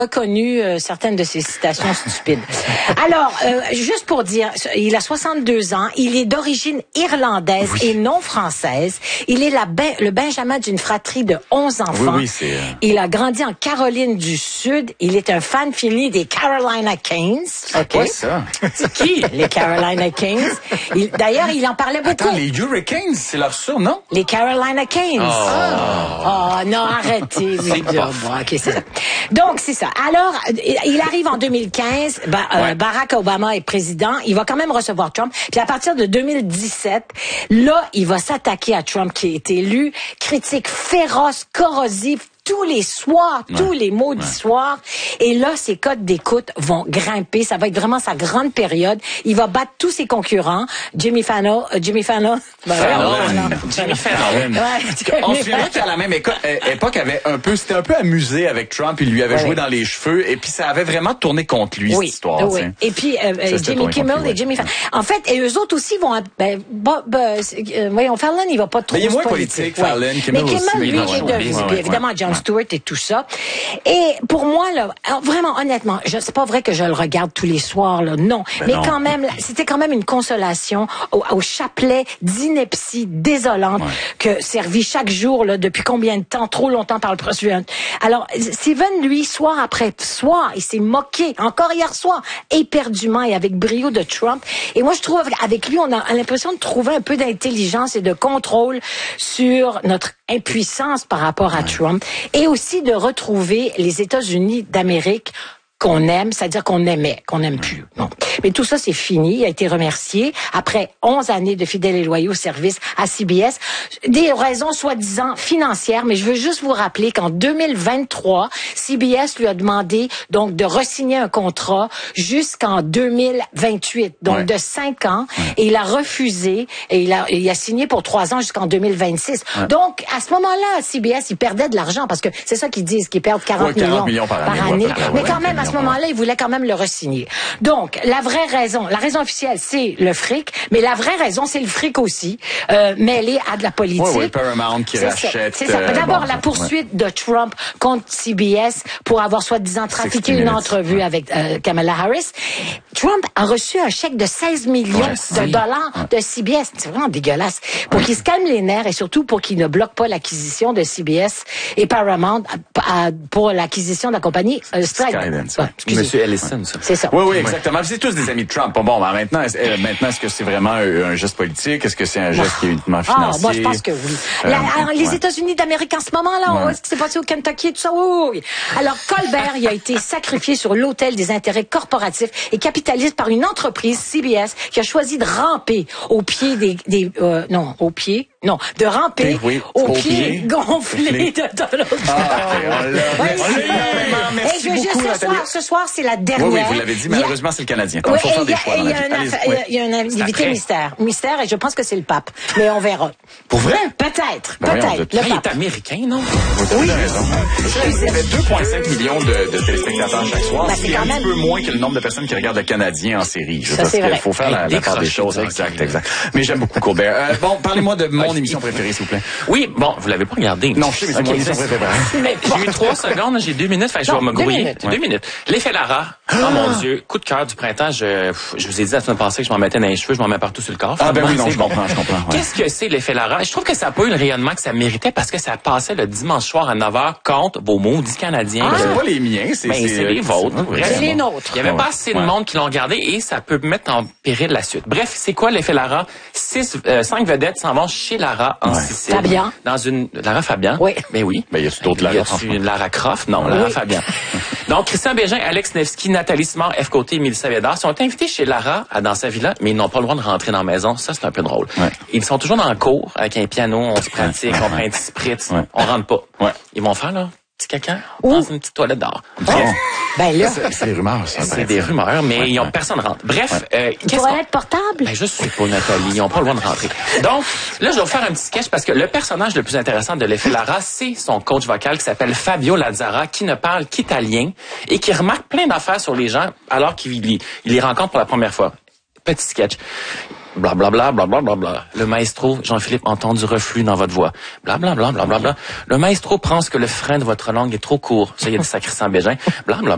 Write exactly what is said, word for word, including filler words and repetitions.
reconnu euh, certaines de ses citations stupides. Alors, euh, juste pour dire, il a soixante-deux ans, il est d'origine irlandaise oui. et non française. Il est la ben, le benjamin d'une fratrie de onze enfants. Oui, oui, c'est... Il a grandi en Caroline du Sud. Il est un fan fini des Carolina Kings. C'est okay. quoi ça? C'est qui? Les Carolina Kings. Il, d'ailleurs, il en parlait beaucoup. Attends, les Hurricanes, c'est leur surnom? Les Carolina Kings. Oh, oh non, arrêtez. C'est pas bon, okay, c'est ça. Donc, c'est ça. Alors, il arrive en deux mille quinze, bah, ouais. euh, Barack Obama est président, il va quand même recevoir Trump, puis à partir de deux mille dix-sept, là, il va s'attaquer à Trump qui est élu, critique féroce, corrosif, tous les soirs, ouais. tous les maudits ouais. soirs. Et là, ses cotes d'écoute vont grimper. Ça va être vraiment sa grande période. Il va battre tous ses concurrents. Jimmy Fallon, euh, Jimmy Fallon. Ben, Fallon. Jimmy Fallon. Ouais, on se souvient qu'à la même éco- époque, avait un peu, c'était un peu amusé avec Trump. Il lui avait ouais. joué dans les cheveux. Et puis, ça avait vraiment tourné contre lui, oui. cette histoire. Oui. Et puis, euh, ça, Jimmy Kimmel et Jimmy Fallon. En fait, et eux autres aussi vont... Ben, bah, bah, euh, voyons, Fallon, il va pas trop... Mais il est moins politique, ouais. Fallon. Kimmel Mais Kimmel, aussi, lui, il est devenu. Ouais, ouais, évidemment, ouais. Jon Stewart et tout ça. Et pour moi, là, vraiment, honnêtement, je, c'est pas vrai que je le regarde tous les soirs, là, non. Ben mais non. quand même, c'était quand même une consolation au, au chapelet d'ineptie désolante ouais. que servit chaque jour, là, depuis combien de temps, trop longtemps par le président. Alors, Steven, lui, soir après soir, il s'est moqué, encore hier soir, éperdument et avec brio de Trump. Et moi, je trouve, avec lui, on a l'impression de trouver un peu d'intelligence et de contrôle sur notre impuissance par rapport à ouais. Trump. Et aussi de retrouver les États-Unis d'Amérique qu'on aime, c'est-à-dire qu'on aimait, qu'on n'aime plus. Non. Mais tout ça, c'est fini. Il a été remercié après onze années de fidèles et loyaux services à C B S. Des raisons soi-disant financières, mais je veux juste vous rappeler qu'en deux mille vingt-trois, C B S lui a demandé donc de re-signer un contrat jusqu'en deux mille vingt-huit, donc ouais. de cinq ans, ouais. et il a refusé, et il a, il a signé pour trois ans jusqu'en deux mille vingt-six. Ouais. Donc, à ce moment-là, C B S, il perdait de l'argent, parce que c'est ça qu'ils disent, qu'ils perdent quarante ouais, millions, millions par année. Par année. Ouais, mais quand même, à ce moment-là, il voulait quand même le re-signer. Donc, la vraie raison, la raison officielle, c'est le fric, mais la vraie raison, c'est le fric aussi, euh, mêlé à de la politique. Oui, oui, Paramount qui c'est rachète. Ça, c'est ça. Euh, D'abord, bon, la poursuite ouais. de Trump contre C B S pour avoir soi-disant trafiqué une entrevue ouais. avec euh, Kamala Harris. Trump a reçu un chèque de seize millions ouais, de dollars ouais. de C B S. C'est vraiment dégueulasse. Pour ouais. qu'il se calme les nerfs et surtout pour qu'il ne bloque pas l'acquisition de C B S et Paramount à, à, pour l'acquisition de la compagnie euh, Skydance. Ouais, Monsieur Ellison, ça. C'est ça. Oui, oui, exactement. Ouais. C'est tous des amis de Trump. Bon, ben, maintenant, est-ce, euh, maintenant, est-ce que c'est vraiment un geste politique? Est-ce que c'est un geste qui est uniquement financier? Ah, moi, je pense que oui. Euh, La, alors, les ouais. États-Unis d'Amérique en ce moment, là, ouais. est-ce que c'est passé au Kentucky et tout ça? Oui, oui, oui. Alors, Colbert, il a été sacrifié sur l'autel des intérêts corporatifs et capitalistes par une entreprise, C B S, qui a choisi de ramper au pied des, des euh, non, au pied, non, de ramper oui, au, au pied, pied gonflé de Donald Trump. Ah, okay, et je veux juste ce soir, ce soir, c'est la dernière. Oui, oui, vous l'avez dit, malheureusement, c'est le Canadien. Il oui, faut faire des a, choix dans la vie. Il y a un invité mystère. Mystère, et je pense que c'est le pape. Mais on verra. Pour vrai? Peut-être, ben peut-être. Le il est américain, non? Oui. Vous avez raison. Il y avait deux virgule cinq millions de, de téléspectateurs chaque soir. Ben, c'est un même... peu moins que le nombre de personnes qui regardent le Canadien en série. Je Ça, pense qu'il faut faire hey, la, la part des choses. Exact, exact. Mais j'aime beaucoup Colbert. Euh, bon, parlez-moi de mon émission préférée, s'il vous plaît. Oui, bon, vous l'avez pas regardé. Non, je sais, mais c'est okay, mon émission préférée. J'ai eu trois secondes, j'ai deux minutes, fait, je vais me grouiller. Deux minutes. L'effet Lara. Oh mon Dieu, coup de cœur du printemps. Je, je vous ai dit la semaine passée que je m'en mettais dans les cheveux, je m'en mets partout sur le corps. Ah ben oui, non, je comprends, je comprends. Ouais. Qu'est-ce que c'est l'effet Lara? Je trouve que ça n'a pas eu le rayonnement que ça méritait parce que ça passait le dimanche soir à neuf heures contre vos maudits Canadiens. Ah, c'est pas les miens, c'est, ben, c'est, c'est les vôtres. C'est les nôtres. Il y avait pas assez de monde qui l'ont regardé et ça peut mettre en péril la suite. Bref, c'est quoi l'effet Lara? Six, euh, cinq vedettes s'en vont chez Lara en ouais. Sicile. Fabian. Dans une, Lara Fabian. Oui. Ben oui. Ben, y a-tu d'autres Lara? Y a-tu une Lara Croft? Non, Lara oui. Fabian. Donc, Christian Bégin, Alex Nevsky, Nathalie Simard, F. Côté et Mélissa Védard sont invités chez Lara à dans sa villa, mais ils n'ont pas le droit de rentrer dans la maison. Ça, c'est un peu drôle. Ouais. Ils sont toujours dans le cours avec un piano, on se pratique, on prend un petit spritz, ouais. on rentre pas. Ouais. Ils vont faire, là, petit caca Ouh. Dans une petite toilette d'or. Oh. Ben là. C'est, c'est des rumeurs, ça. C'est des rumeurs, mais ouais, ils ont, ouais. personne rentre. Bref, ouais. euh, qu'est-ce qu'on... toilette portable? Ben, je suis pas Nathalie. Ils n'ont pas le droit de rentrer. Donc, là, je vais vous faire un petit sketch parce que le personnage le plus intéressant de l'effet Lara, c'est son coach vocal qui s'appelle Fabio Lazzara, qui ne parle qu'italien et qui remarque plein d'affaires sur les gens alors qu'il il les rencontre pour la première fois. Petit sketch. Blablabla, blablabla, bla, bla. Le maestro, Jean-Philippe, entend du reflux dans votre voix. Blablabla, blablabla. Le maestro pense que le frein de votre langue est trop court. Ça, il a dit ça à Christian Bégin. Blablabla.